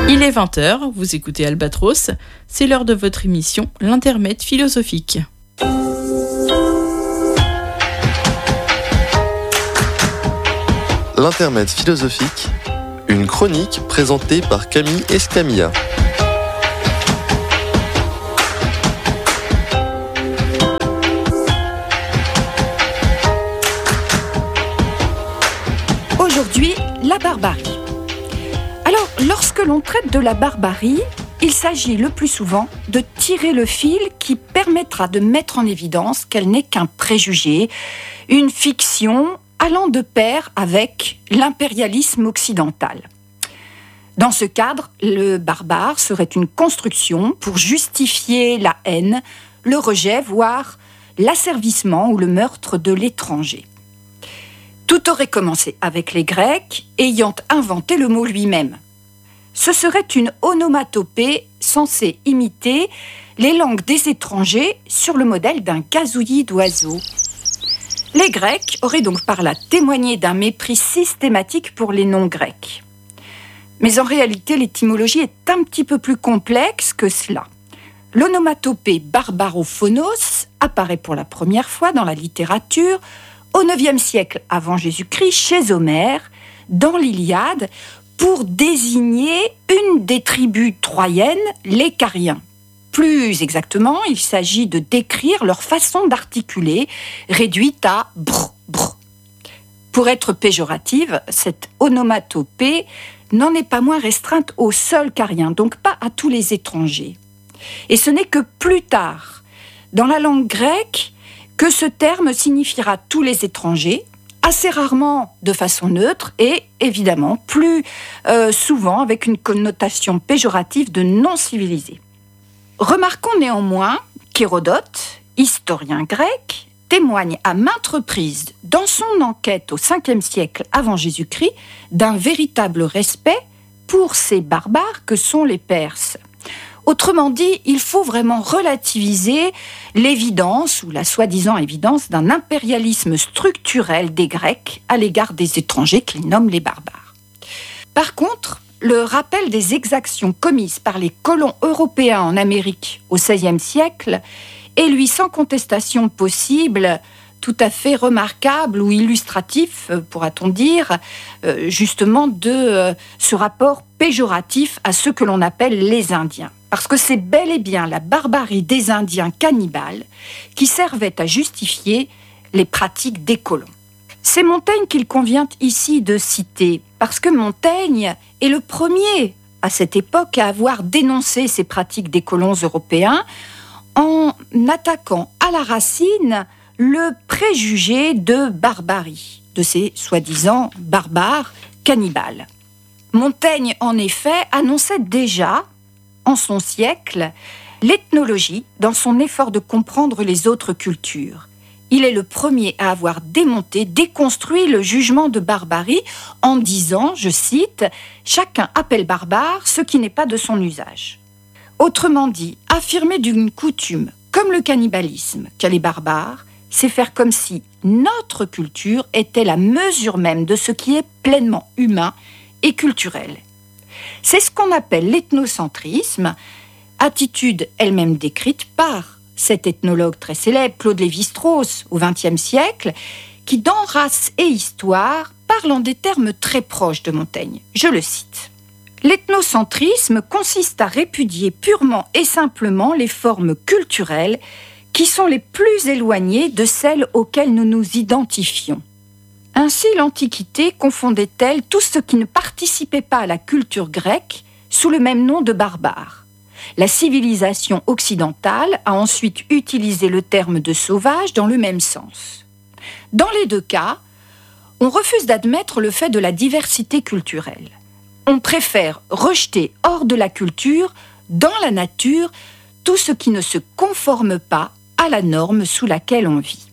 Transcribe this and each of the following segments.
Il est 20h, vous écoutez Albatros, c'est l'heure de votre émission, l'Intermède philosophique. L'Intermède philosophique, une chronique présentée par Camille Escamilla. Aujourd'hui, la barbarie. Alors, lorsque l'on traite de la barbarie, il s'agit le plus souvent de tirer le fil qui permettra de mettre en évidence qu'elle n'est qu'un préjugé, une fiction allant de pair avec l'impérialisme occidental. Dans ce cadre, le barbare serait une construction pour justifier la haine, le rejet, voire l'asservissement ou le meurtre de l'étranger. Tout aurait commencé avec les Grecs ayant inventé le mot lui-même. Ce serait une onomatopée censée imiter les langues des étrangers sur le modèle d'un gazouillis d'oiseaux. Les Grecs auraient donc par là témoigné d'un mépris systématique pour les non-grecs. Mais en réalité, l'étymologie est un petit peu plus complexe que cela. L'onomatopée barbarophonos apparaît pour la première fois dans la littérature au IXe siècle avant Jésus-Christ, chez Homère, dans l'Iliade, pour désigner une des tribus troyennes, les Cariens. Plus exactement, il s'agit de décrire leur façon d'articuler, réduite à brr, brr. Pour être péjorative, cette onomatopée n'en est pas moins restreinte aux seuls Cariens, donc pas à tous les étrangers. Et ce n'est que plus tard, dans la langue grecque, que ce terme signifiera tous les étrangers, assez rarement de façon neutre et évidemment plus souvent avec une connotation péjorative de non-civilisé. Remarquons néanmoins qu'Hérodote, historien grec, témoigne à maintes reprises dans son enquête au 5e siècle avant Jésus-Christ d'un véritable respect pour ces barbares que sont les Perses. Autrement dit, il faut vraiment relativiser l'évidence, ou la soi-disant évidence, d'un impérialisme structurel des Grecs à l'égard des étrangers qu'ils nomment les barbares. Par contre, le rappel des exactions commises par les colons européens en Amérique au XVIe siècle est, lui, sans contestation possible, tout à fait remarquable ou illustratif, pourra-t-on dire, justement de ce rapport péjoratif à ceux que l'on appelle les Indiens. Parce que c'est bel et bien la barbarie des Indiens cannibales qui servait à justifier les pratiques des colons. C'est Montaigne qu'il convient ici de citer, parce que Montaigne est le premier à cette époque à avoir dénoncé ces pratiques des colons européens en attaquant à la racine le préjugé de barbarie, de ces soi-disant barbares cannibales. Montaigne, en effet, annonçait déjà, en son siècle, l'ethnologie dans son effort de comprendre les autres cultures. Il est le premier à avoir démonté, déconstruit le jugement de barbarie en disant, je cite, « Chacun appelle barbare ce qui n'est pas de son usage ». Autrement dit, affirmer d'une coutume, comme le cannibalisme, qu'elle est barbare, c'est faire comme si notre culture était la mesure même de ce qui est pleinement humain et culturel. C'est ce qu'on appelle l'ethnocentrisme, attitude elle-même décrite par cet ethnologue très célèbre, Claude Lévi-Strauss, au XXe siècle, qui, dans Race et Histoire, parle en des termes très proches de Montaigne. Je le cite. « L'ethnocentrisme consiste à répudier purement et simplement les formes culturelles qui sont les plus éloignées de celles auxquelles nous nous identifions. Ainsi, l'Antiquité confondait-elle tout ce qui ne participait pas à la culture grecque sous le même nom de barbare. La civilisation occidentale a ensuite utilisé le terme de sauvage dans le même sens. Dans les deux cas, on refuse d'admettre le fait de la diversité culturelle. On préfère rejeter hors de la culture, dans la nature, tout ce qui ne se conforme pas à la norme sous laquelle on vit.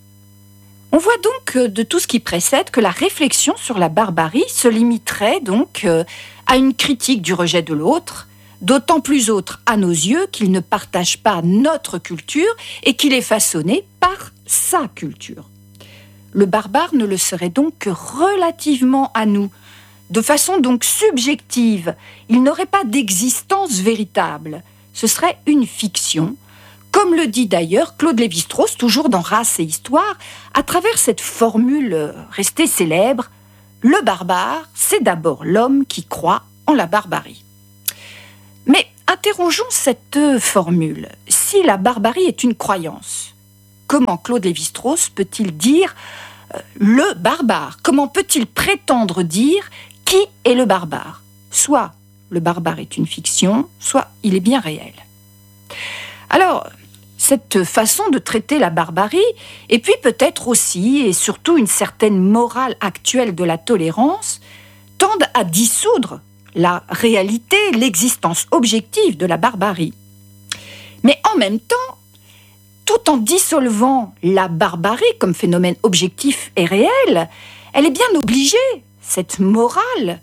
On voit donc de tout ce qui précède que la réflexion sur la barbarie se limiterait donc à une critique du rejet de l'autre, d'autant plus autre à nos yeux qu'il ne partage pas notre culture et qu'il est façonné par sa culture. Le barbare ne le serait donc que relativement à nous, de façon donc subjective. Il n'aurait pas d'existence véritable. Ce serait une fiction, comme le dit d'ailleurs Claude Lévi-Strauss, toujours dans Race et Histoire, à travers cette formule restée célèbre, « Le barbare, c'est d'abord l'homme qui croit en la barbarie ». Mais interrogeons cette formule. Si la barbarie est une croyance, comment Claude Lévi-Strauss peut-il dire le barbare? Comment peut-il prétendre dire qui est le barbare? Soit le barbare est une fiction, soit il est bien réel. Alors, cette façon de traiter la barbarie, et puis peut-être aussi et surtout une certaine morale actuelle de la tolérance, tendent à dissoudre la réalité, l'existence objective de la barbarie. Mais en même temps, tout en dissolvant la barbarie comme phénomène objectif et réel, elle est bien obligée, cette morale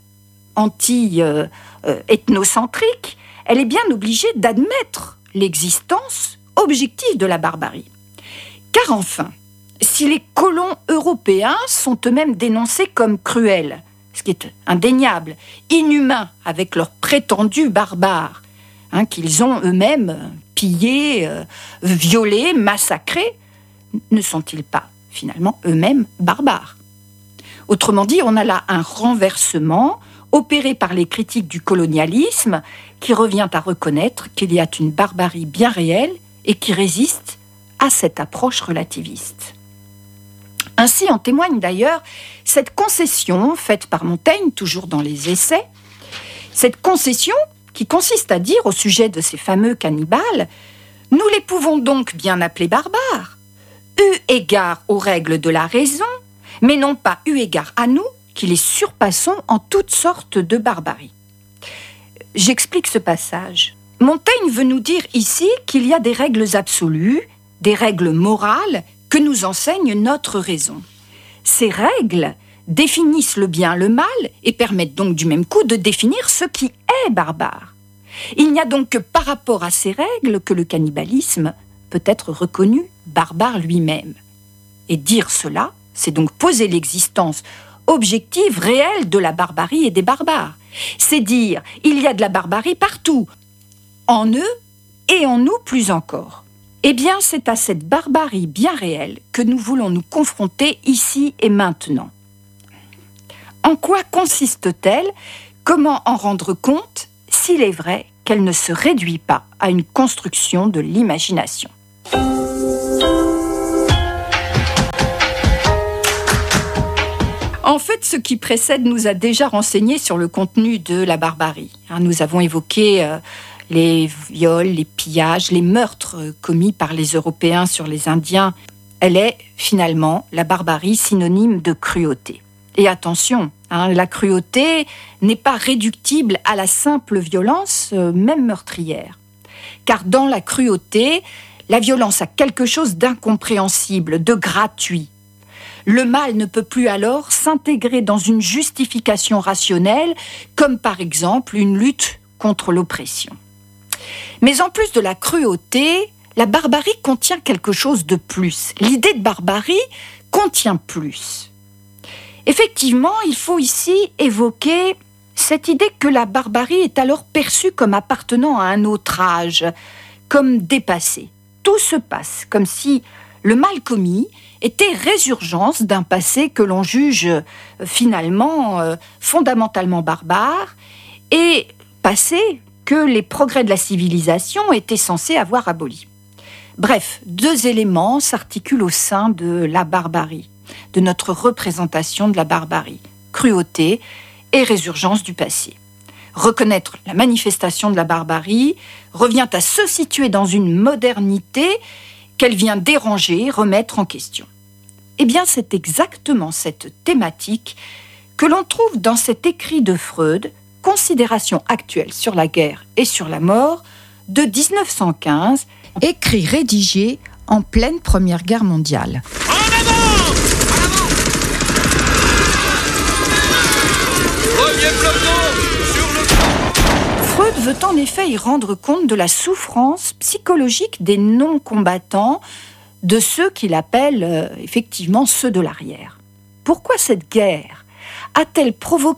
anti-ethnocentrique, elle est bien obligée d'admettre l'existence objective de la barbarie. Car enfin, si les colons européens sont eux-mêmes dénoncés comme cruels, ce qui est indéniable, inhumains avec leurs prétendus barbares, qu'ils ont eux-mêmes pillés, violés, massacrés, ne sont-ils pas finalement eux-mêmes barbares? Autrement dit, on a là un renversement opéré par les critiques du colonialisme qui revient à reconnaître qu'il y a une barbarie bien réelle et qui résiste à cette approche relativiste. Ainsi en témoigne d'ailleurs cette concession faite par Montaigne, toujours dans les Essais, cette concession qui consiste à dire au sujet de ces fameux cannibales « Nous les pouvons donc bien appeler barbares, eu égard aux règles de la raison, mais non pas eu égard à nous, qui les surpassons en toutes sortes de barbarie. » J'explique ce passage. Montaigne veut nous dire ici qu'il y a des règles absolues, des règles morales que nous enseigne notre raison. Ces règles définissent le bien, le mal et permettent donc du même coup de définir ce qui est barbare. Il n'y a donc que par rapport à ces règles que le cannibalisme peut être reconnu barbare lui-même. Et dire cela, c'est donc poser l'existence objective, réelle de la barbarie et des barbares. C'est dire, il y a de la barbarie partout, en eux et en nous plus encore. Eh bien, c'est à cette barbarie bien réelle que nous voulons nous confronter ici et maintenant. En quoi consiste-t-elle? Comment en rendre compte s'il est vrai qu'elle ne se réduit pas à une construction de l'imagination? En fait, ce qui précède nous a déjà renseigné sur le contenu de la barbarie. Nous avons évoqué les viols, les pillages, les meurtres commis par les Européens sur les Indiens. Elle est finalement, la barbarie, synonyme de cruauté. Et attention, la cruauté n'est pas réductible à la simple violence, même meurtrière. Car dans la cruauté, la violence a quelque chose d'incompréhensible, de gratuit. Le mal ne peut plus alors s'intégrer dans une justification rationnelle, comme par exemple une lutte contre l'oppression. Mais en plus de la cruauté, la barbarie contient quelque chose de plus. L'idée de barbarie contient plus. Effectivement, il faut ici évoquer cette idée que la barbarie est alors perçue comme appartenant à un autre âge, comme dépassée. Tout se passe comme si le mal commis était résurgence d'un passé que l'on juge finalement fondamentalement barbare et passé que les progrès de la civilisation étaient censés avoir aboli. Bref, deux éléments s'articulent au sein de la barbarie, de notre représentation de la barbarie, cruauté et résurgence du passé. Reconnaître la manifestation de la barbarie revient à se situer dans une modernité qu'elle vient déranger, remettre en question. Eh bien, c'est exactement cette thématique que l'on trouve dans cet écrit de Freud, Considérations actuelles sur la guerre et sur la mort, de 1915, écrit rédigé en pleine Première Guerre mondiale. En avant! Premier peloton sur le front! Freud veut en effet y rendre compte de la souffrance psychologique des non-combattants, de ceux qu'il appelle effectivement ceux de l'arrière. Pourquoi cette guerre a-t-elle provoqué tant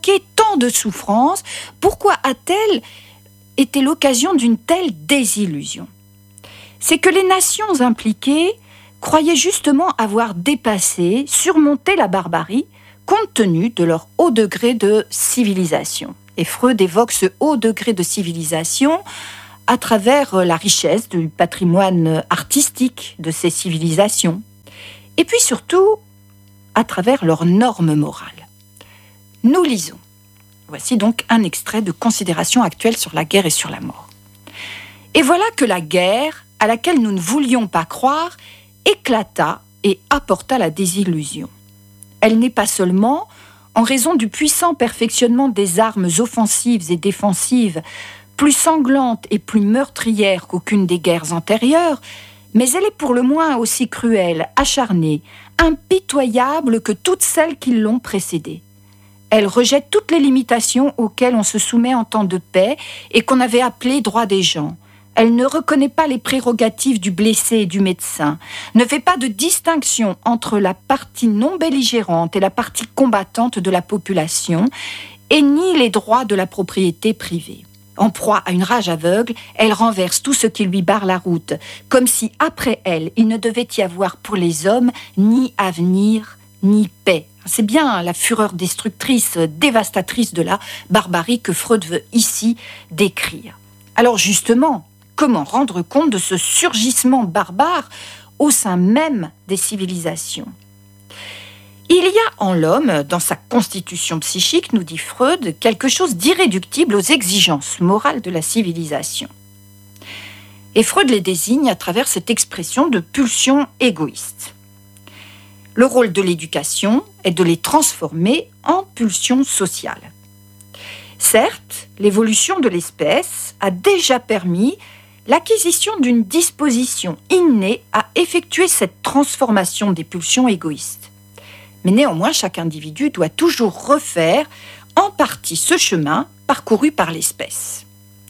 tant de souffrances, pourquoi a-t-elle été l'occasion d'une telle désillusion ? C'est que les nations impliquées croyaient justement avoir dépassé, surmonté la barbarie, compte tenu de leur haut degré de civilisation. Et Freud évoque ce haut degré de civilisation à travers la richesse du patrimoine artistique de ces civilisations. Et puis surtout, à travers leurs normes morales. Nous lisons. Voici donc un extrait de Considérations actuelles sur la guerre et sur la mort. Et voilà que la guerre, à laquelle nous ne voulions pas croire, éclata et apporta la désillusion. Elle n'est pas seulement, en raison du puissant perfectionnement des armes offensives et défensives, plus sanglante et plus meurtrière qu'aucune des guerres antérieures, mais elle est pour le moins aussi cruelle, acharnée, impitoyable que toutes celles qui l'ont précédée. Elle rejette toutes les limitations auxquelles on se soumet en temps de paix et qu'on avait appelées droits des gens. Elle ne reconnaît pas les prérogatives du blessé et du médecin, ne fait pas de distinction entre la partie non belligérante et la partie combattante de la population, et nie les droits de la propriété privée. En proie à une rage aveugle, elle renverse tout ce qui lui barre la route, comme si, après elle, il ne devait y avoir pour les hommes ni avenir, ni paix. C'est bien la fureur destructrice, dévastatrice de la barbarie que Freud veut ici décrire. Alors justement, comment rendre compte de ce surgissement barbare au sein même des civilisations ? Il y a en l'homme, dans sa constitution psychique, nous dit Freud, quelque chose d'irréductible aux exigences morales de la civilisation. Et Freud les désigne à travers cette expression de pulsion égoïste. Le rôle de l'éducation est de les transformer en pulsions sociales. Certes, l'évolution de l'espèce a déjà permis l'acquisition d'une disposition innée à effectuer cette transformation des pulsions égoïstes. Mais néanmoins, chaque individu doit toujours refaire en partie ce chemin parcouru par l'espèce.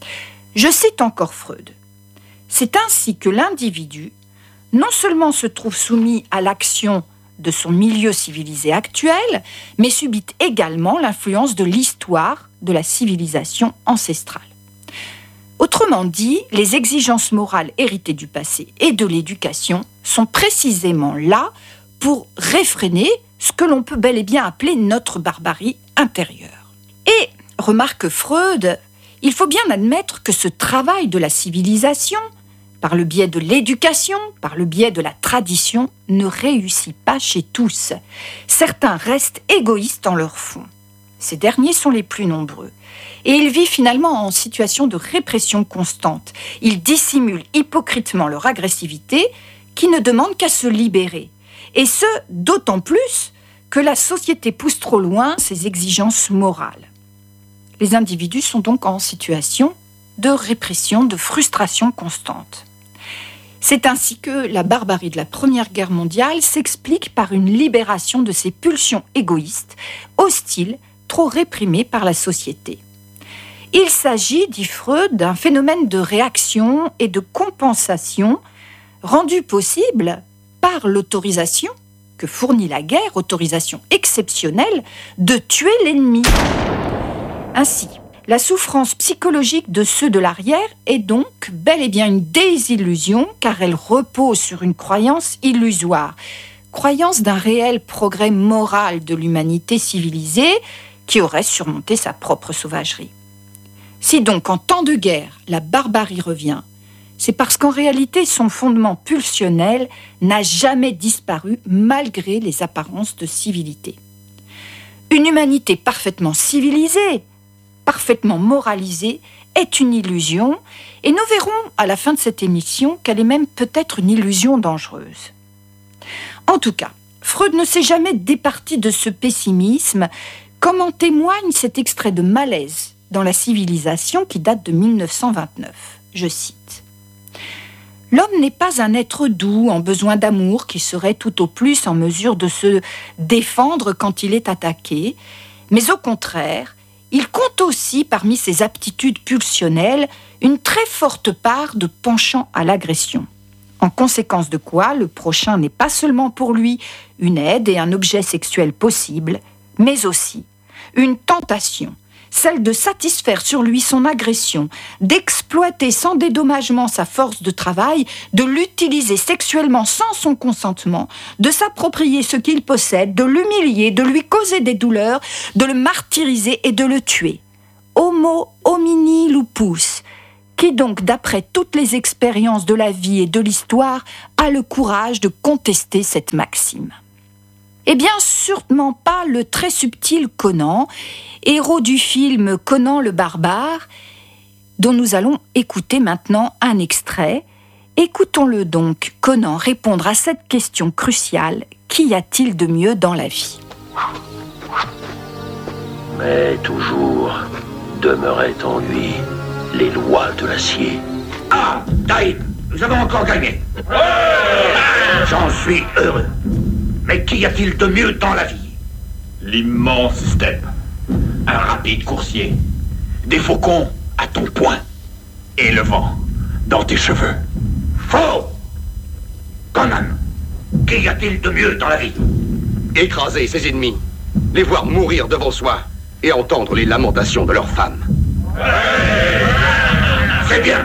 Je cite encore Freud. C'est ainsi que l'individu non seulement se trouve soumis à l'action de son milieu civilisé actuel, mais subit également l'influence de l'histoire de la civilisation ancestrale. Autrement dit, les exigences morales héritées du passé et de l'éducation sont précisément là pour réfréner ce que l'on peut bel et bien appeler notre barbarie intérieure. Et, remarque Freud, il faut bien admettre que ce travail de la civilisation, par le biais de l'éducation, par le biais de la tradition, ne réussit pas chez tous. Certains restent égoïstes en leur fond. Ces derniers sont les plus nombreux. Et ils vivent finalement en situation de répression constante. Ils dissimulent hypocritement leur agressivité qui ne demande qu'à se libérer. Et ce, d'autant plus que la société pousse trop loin ses exigences morales. Les individus sont donc en situation de répression, de frustration constante. C'est ainsi que la barbarie de la Première Guerre mondiale s'explique par une libération de ces pulsions égoïstes, hostiles, trop réprimées par la société. Il s'agit, dit Freud, d'un phénomène de réaction et de compensation rendu possible par l'autorisation que fournit la guerre, autorisation exceptionnelle, de tuer l'ennemi. Ainsi, la souffrance psychologique de ceux de l'arrière est donc bel et bien une désillusion, car elle repose sur une croyance illusoire, croyance d'un réel progrès moral de l'humanité civilisée qui aurait surmonté sa propre sauvagerie. Si donc en temps de guerre, la barbarie revient, c'est parce qu'en réalité, son fondement pulsionnel n'a jamais disparu malgré les apparences de civilité. Une humanité parfaitement civilisée, parfaitement moralisée, est une illusion, et nous verrons à la fin de cette émission qu'elle est même peut-être une illusion dangereuse. En tout cas, Freud ne s'est jamais départi de ce pessimisme, comme en témoigne cet extrait de Malaise dans la civilisation qui date de 1929. Je cite. « L'homme n'est pas un être doux, en besoin d'amour, qui serait tout au plus en mesure de se défendre quand il est attaqué, mais au contraire, il compte aussi parmi ses aptitudes pulsionnelles une très forte part de penchant à l'agression. En conséquence de quoi, le prochain n'est pas seulement pour lui une aide et un objet sexuel possible, mais aussi une tentation celle de satisfaire sur lui son agression, d'exploiter sans dédommagement sa force de travail, de l'utiliser sexuellement sans son consentement, de s'approprier ce qu'il possède, de l'humilier, de lui causer des douleurs, de le martyriser et de le tuer. Homo homini lupus. Qui donc, d'après toutes les expériences de la vie et de l'histoire, a le courage de contester cette maxime? Eh bien, sûrement pas le très subtil Conan, héros du film Conan le barbare, dont nous allons écouter maintenant un extrait. Écoutons-le donc, Conan, répondre à cette question cruciale: qu'y a-t-il de mieux dans la vie? Mais toujours demeuraient en lui les lois de l'acier. Ah, Taïb, nous avons encore gagné. J'en suis heureux. Mais qu'y a-t-il de mieux dans la vie? L'immense steppe. Un rapide coursier. Des faucons à ton poing. Et le vent dans tes cheveux. Faux! Conan, qu'y a-t-il de mieux dans la vie? Écraser ses ennemis, les voir mourir devant soi et entendre les lamentations de leurs femmes. C'est bien.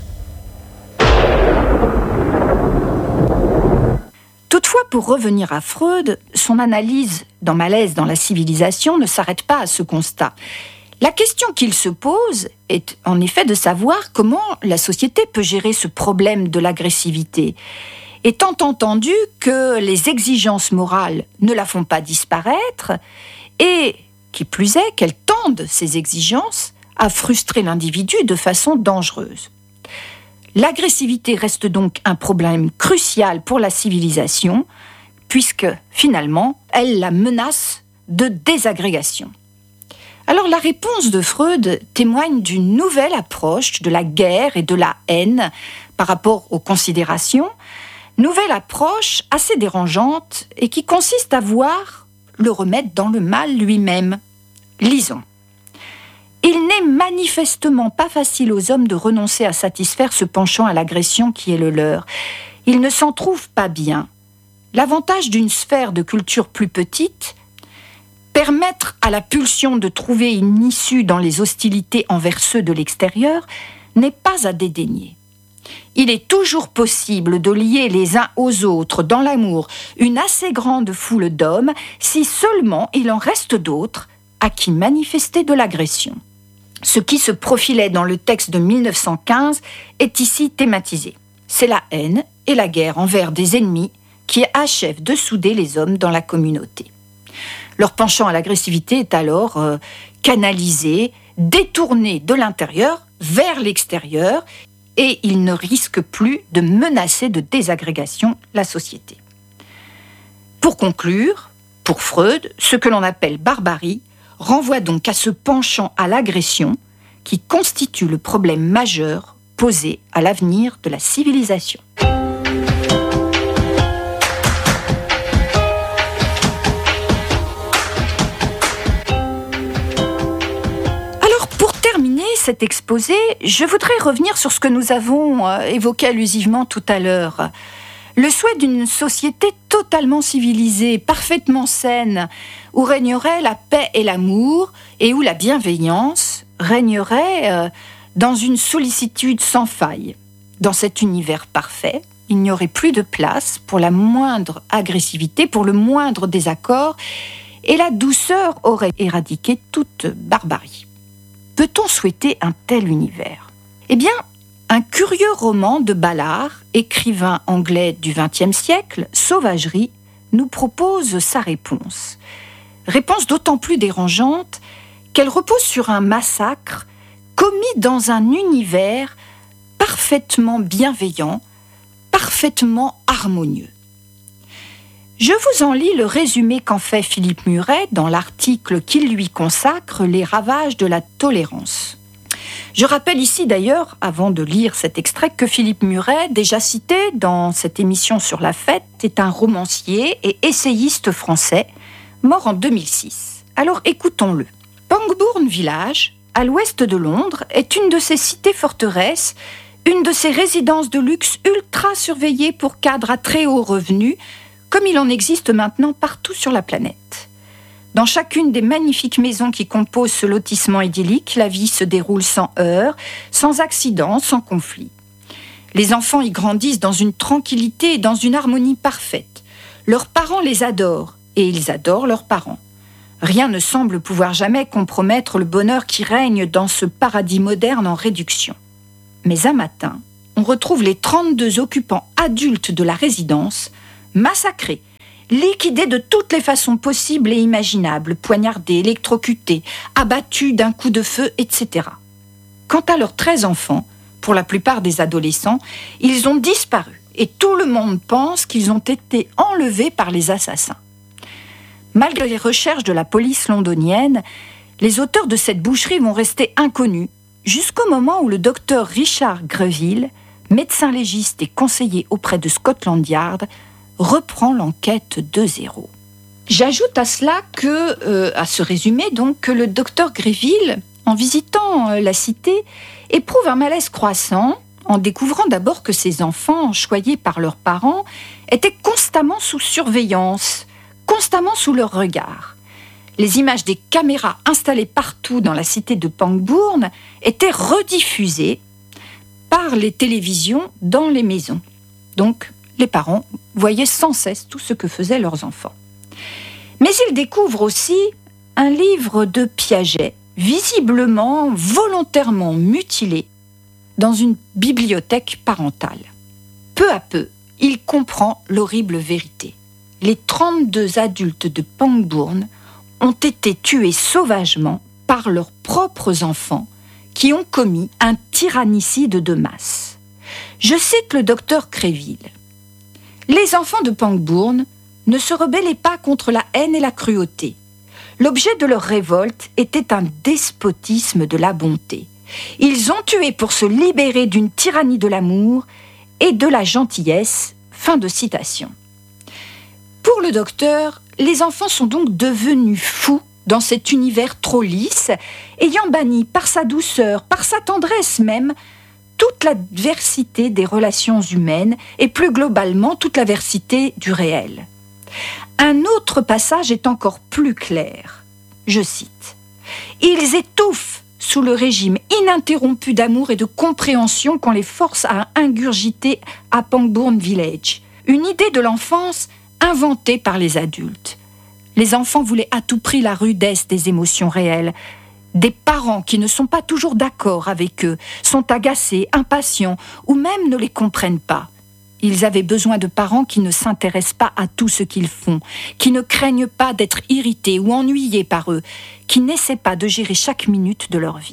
Toutefois, pour revenir à Freud, son analyse dans Malaise dans la civilisation ne s'arrête pas à ce constat. La question qu'il se pose est en effet de savoir comment la société peut gérer ce problème de l'agressivité. Étant entendu que les exigences morales ne la font pas disparaître, et qui plus est, qu'elles tendent, ces exigences, à frustrer l'individu de façon dangereuse. L'agressivité reste donc un problème crucial pour la civilisation, puisque, finalement, elle la menace de désagrégation. Alors, la réponse de Freud témoigne d'une nouvelle approche de la guerre et de la haine par rapport aux considérations, nouvelle approche assez dérangeante et qui consiste à voir le remède dans le mal lui-même. Lisons. Il n'est manifestement pas facile aux hommes de renoncer à satisfaire ce penchant à l'agression qui est le leur. Ils ne s'en trouvent pas bien. L'avantage d'une sphère de culture plus petite, permettre à la pulsion de trouver une issue dans les hostilités envers ceux de l'extérieur, n'est pas à dédaigner. Il est toujours possible de lier les uns aux autres dans l'amour une assez grande foule d'hommes si seulement il en reste d'autres à qui manifester de l'agression. Ce qui se profilait dans le texte de 1915 est ici thématisé. C'est la haine et la guerre envers des ennemis qui achèvent de souder les hommes dans la communauté. Leur penchant à l'agressivité est alors canalisé, détourné de l'intérieur vers l'extérieur, et il ne risque plus de menacer de désagrégation la société. Pour conclure, pour Freud, ce que l'on appelle barbarie renvoie donc à ce penchant à l'agression qui constitue le problème majeur posé à l'avenir de la civilisation. Alors, pour terminer cet exposé, je voudrais revenir sur ce que nous avons évoqué allusivement tout à l'heure. Le souhait d'une société totalement civilisée, parfaitement saine, où régnerait la paix et l'amour, et où la bienveillance régnerait dans une sollicitude sans faille. Dans cet univers parfait, il n'y aurait plus de place pour la moindre agressivité, pour le moindre désaccord, et la douceur aurait éradiqué toute barbarie. Peut-on souhaiter un tel univers? Eh bien, un curieux roman de Ballard, écrivain anglais du XXe siècle, Sauvagerie, nous propose sa réponse. Réponse d'autant plus dérangeante qu'elle repose sur un massacre commis dans un univers parfaitement bienveillant, parfaitement harmonieux. Je vous en lis le résumé qu'en fait Philippe Muret dans l'article qu'il lui consacre « Les ravages de la tolérance ». Je rappelle ici d'ailleurs, avant de lire cet extrait, que Philippe Muret, déjà cité dans cette émission sur la fête, est un romancier et essayiste français, mort en 2006. Alors écoutons-le. Pangbourne Village, à l'ouest de Londres, est une de ces cités-forteresses, une de ces résidences de luxe ultra surveillées pour cadres à très haut revenu, comme il en existe maintenant partout sur la planète. Dans chacune des magnifiques maisons qui composent ce lotissement idyllique, la vie se déroule sans heurts, sans accidents, sans conflits. Les enfants y grandissent dans une tranquillité et dans une harmonie parfaite. Leurs parents les adorent et ils adorent leurs parents. Rien ne semble pouvoir jamais compromettre le bonheur qui règne dans ce paradis moderne en réduction. Mais un matin, on retrouve les 32 occupants adultes de la résidence massacrés, liquidés de toutes les façons possibles et imaginables, poignardés, électrocutés, abattus d'un coup de feu, etc. Quant à leurs 13 enfants, pour la plupart des adolescents, ils ont disparu et tout le monde pense qu'ils ont été enlevés par les assassins. Malgré les recherches de la police londonienne, les auteurs de cette boucherie vont rester inconnus jusqu'au moment où le docteur Richard Greville, médecin légiste et conseiller auprès de Scotland Yard, reprend l'enquête de zéro. J'ajoute à cela à ce résumé donc, que le docteur Greville, en visitant la cité, éprouve un malaise croissant en découvrant d'abord que ses enfants, choyés par leurs parents, étaient constamment sous surveillance, constamment sous leur regard. Les images des caméras installées partout dans la cité de Pangbourne étaient rediffusées par les télévisions dans les maisons. Donc, les parents voyaient sans cesse tout ce que faisaient leurs enfants. Mais ils découvrent aussi un livre de Piaget, visiblement, volontairement mutilé, dans une bibliothèque parentale. Peu à peu, il comprend l'horrible vérité. Les 32 adultes de Pangbourne ont été tués sauvagement par leurs propres enfants qui ont commis un tyrannicide de masse. Je cite le docteur Greville. « Les enfants de Pangbourne ne se rebellaient pas contre la haine et la cruauté. L'objet de leur révolte était un despotisme de la bonté. Ils ont tué pour se libérer d'une tyrannie de l'amour et de la gentillesse. » Fin de citation. Pour le docteur, les enfants sont donc devenus fous dans cet univers trop lisse, ayant banni par sa douceur, par sa tendresse même, toute l'adversité des relations humaines et plus globalement toute l'adversité du réel. Un autre passage est encore plus clair. Je cite. « Ils étouffent sous le régime ininterrompu d'amour et de compréhension qu'on les force à ingurgiter à Pangbourne Village. Une idée de l'enfance inventée par les adultes. Les enfants voulaient à tout prix la rudesse des émotions réelles. Des parents qui ne sont pas toujours d'accord avec eux, sont agacés, impatients ou même ne les comprennent pas. Ils avaient besoin de parents qui ne s'intéressent pas à tout ce qu'ils font, qui ne craignent pas d'être irrités ou ennuyés par eux, qui n'essaient pas de gérer chaque minute de leur vie. »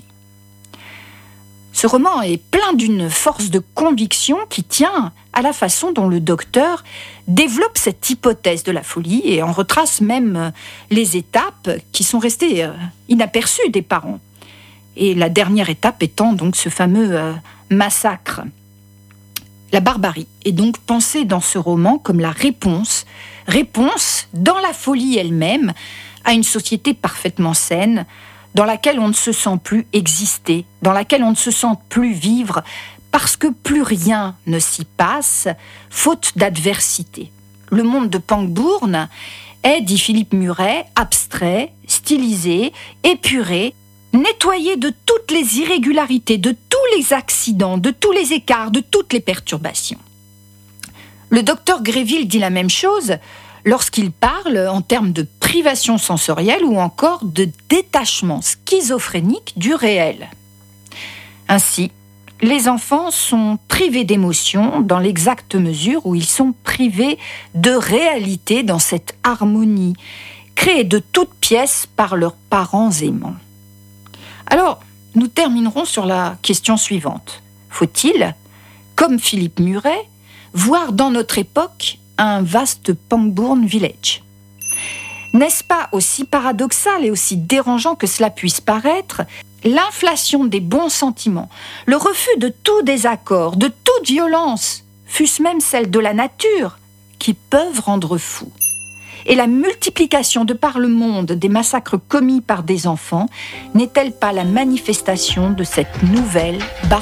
Ce roman est plein d'une force de conviction qui tient à la façon dont le docteur développe cette hypothèse de la folie et en retrace même les étapes qui sont restées inaperçues des parents. Et la dernière étape étant donc ce fameux massacre. La barbarie est donc pensée dans ce roman comme la réponse dans la folie elle-même à une société parfaitement saine, dans laquelle on ne se sent plus exister, dans laquelle on ne se sent plus vivre, parce que plus rien ne s'y passe, faute d'adversité. Le monde de Pangbourne est, dit Philippe Muret, abstrait, stylisé, épuré, nettoyé de toutes les irrégularités, de tous les accidents, de tous les écarts, de toutes les perturbations. Le docteur Greville dit la même chose lorsqu'il parle en termes de privation sensorielle ou encore de détachement schizophrénique du réel. Ainsi, les enfants sont privés d'émotions dans l'exacte mesure où ils sont privés de réalité dans cette harmonie créée de toutes pièces par leurs parents aimants. Alors, nous terminerons sur la question suivante. Faut-il, comme Philippe Muret, voir dans notre époque un vaste Pangbourne Village? N'est-ce pas aussi paradoxal et aussi dérangeant que cela puisse paraître, l'inflation des bons sentiments, le refus de tout désaccord, de toute violence, fût-ce même celle de la nature, qui peuvent rendre fou? Et la multiplication de par le monde des massacres commis par des enfants n'est-elle pas la manifestation de cette nouvelle barbarie ?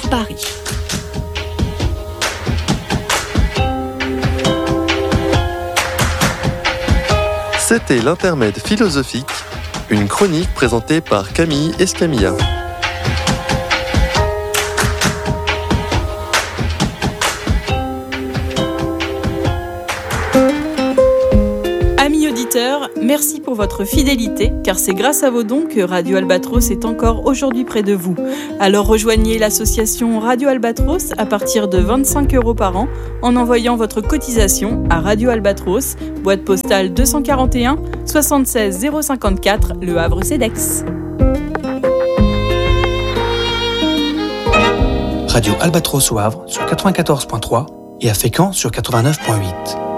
C'était l'intermède philosophique une chronique présentée par Camille Escamilla. Amis auditeurs, merci pour votre fidélité, car c'est grâce à vos dons que Radio Albatros est encore aujourd'hui près de vous. Alors rejoignez l'association Radio Albatros à partir de 25 € par an en envoyant votre cotisation à Radio Albatros, boîte postale 241 76 054, Le Havre-Cedex. Radio Albatros au Havre sur 94.3 et à Fécamp sur 89.8.